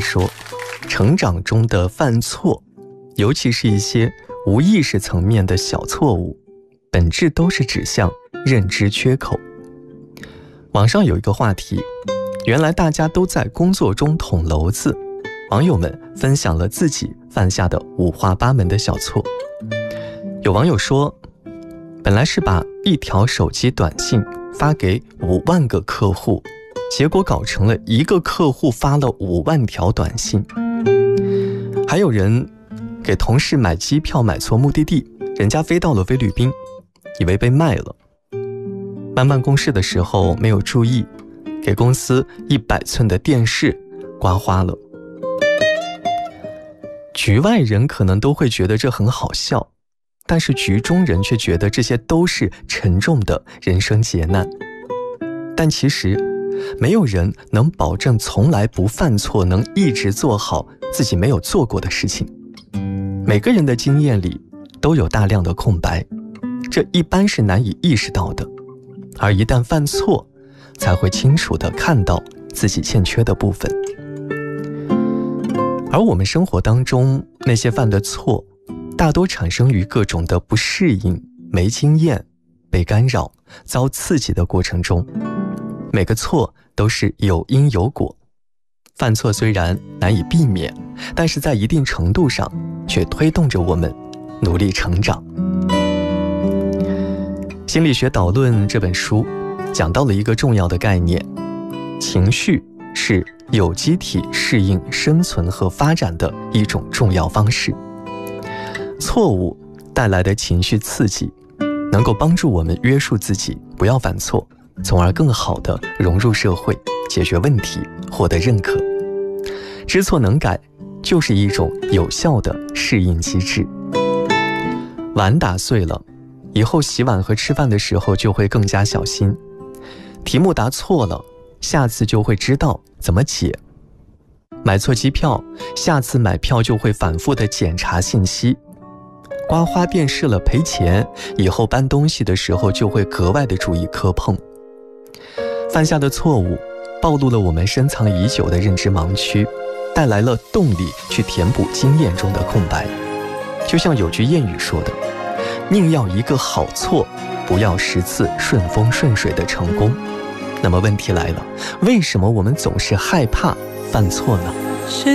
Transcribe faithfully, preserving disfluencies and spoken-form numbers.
说，成长中的犯错，尤其是一些无意识层面的小错误，本质都是指向认知缺口。网上有一个话题，原来大家都在工作中捅娄子，网友们分享了自己犯下的五花八门的小错。有网友说，本来是把一条手机短信发给五万个客户，结果搞成了一个客户发了五万条短信。还有人给同事买机票买错目的地，人家飞到了菲律宾，以为被卖了。搬办公室的时候没有注意，给公司一百寸的电视刮花了。局外人可能都会觉得这很好笑，但是局中人却觉得这些都是沉重的人生劫难。但其实没有人能保证从来不犯错，能一直做好自己没有做过的事情。每个人的经验里都有大量的空白，这一般是难以意识到的，而一旦犯错，才会清楚地看到自己欠缺的部分。而我们生活当中那些犯的错，大多产生于各种的不适应、没经验、被干扰、遭刺激的过程中。每个错都是有因有果，犯错虽然难以避免，但是在一定程度上却推动着我们努力成长。心理学导论这本书讲到了一个重要的概念，情绪是有机体适应生存和发展的一种重要方式。错误带来的情绪刺激能够帮助我们约束自己，不要犯错，从而更好地融入社会，解决问题，获得认可。知错能改就是一种有效的适应机制。碗打碎了，以后洗碗和吃饭的时候就会更加小心。题目答错了，下次就会知道怎么解。买错机票，下次买票就会反复地检查信息。刮花电视了赔钱，以后搬东西的时候就会格外的注意磕碰。犯下的错误暴露了我们深藏已久的认知盲区，带来了动力去填补经验中的空白。就像有句谚语说的，宁要一个好错，不要十次顺风顺水的成功。那么问题来了，为什么我们总是害怕犯错呢？